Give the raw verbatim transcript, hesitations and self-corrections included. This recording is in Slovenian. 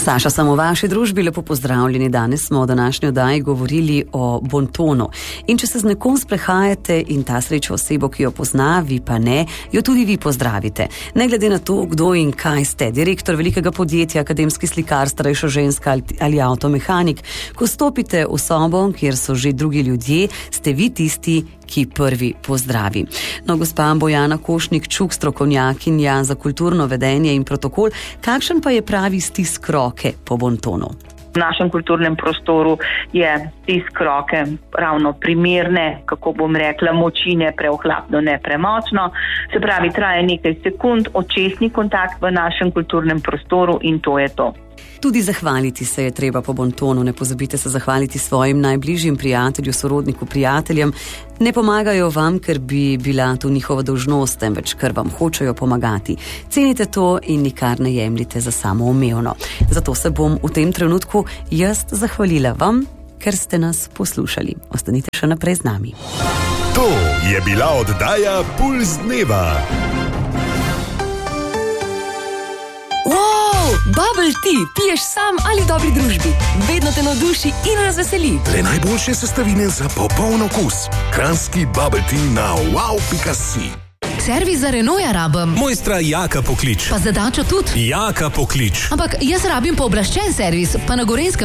Saša, sem v vaši družbi, lepo pozdravljeni. Danes smo v današnji oddaji govorili o bontonu. In če se z nekom sprehajate in ta sreča osebo, ki jo pozna, vi pa ne, jo tudi vi pozdravite. Ne glede na to, kdo in kaj ste, direktor velikega podjetja, akademski slikar, starejša ženska ali avtomehanik, ko stopite v sobo, kjer so že drugi ljudje, ste vi tisti, ki prvi pozdravi. No, gospa Bojana Košnik-Čuk, strokovnjakinja za kulturno vedenje in protokol, kakšen pa je pravi stisk roke po bontonu? V našem kulturnem prostoru je stisk roke ravno primerne, kako bom rekla, moči ne preohlapno, ne premočno. Se pravi, traja nekaj sekund, očesni kontakt v našem kulturnem prostoru in to je to. Tudi zahvaliti se je treba po bontonu. Ne pozabite se zahvaliti svojim najbližjim prijatelju, sorodniku, prijateljem. Ne pomagajo vam, ker bi bila to njihova dolžnost, temveč ker vam hočejo pomagati. Cenite to in nikar ne jemljite za samoumevno. Zato se bom v tem trenutku jaz zahvalila vam, ker ste nas poslušali. Ostanite še naprej z nami. To je bila oddaja Puls dneva. Bubble tea, piješ sam ali dobri družbi. Vedno te navduši in razveseli. Le najboljše sestavine za popoln okus. Kranjski bubble tea na wow pika si. Servis za Renaulta rabim. Mojstra Jaka poklič. Pa za Dačo tudi. Jaka poklič. Ampak jaz rabim pooblaščen servis, pa na Gorenjskem